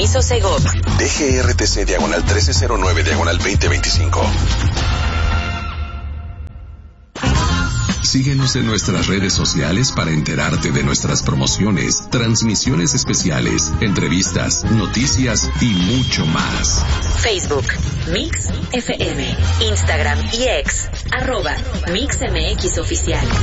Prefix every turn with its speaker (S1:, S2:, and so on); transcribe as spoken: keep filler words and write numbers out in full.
S1: Permiso Segov.
S2: D G R T C diagonal trece cero nueve diagonal veinte veinticinco.
S3: Síguenos en nuestras redes sociales para enterarte de nuestras promociones, transmisiones especiales, entrevistas, noticias y mucho más.
S1: Facebook, Mix F M. Instagram y X, arroba Mix M X Oficial.